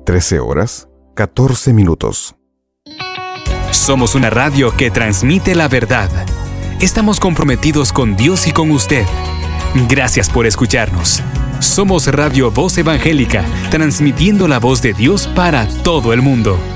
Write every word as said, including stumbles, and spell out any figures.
trece horas, catorce minutos. Somos una radio que transmite la verdad. Estamos comprometidos con Dios y con usted. Gracias por escucharnos. Somos Radio Voz Evangélica, transmitiendo la voz de Dios para todo el mundo.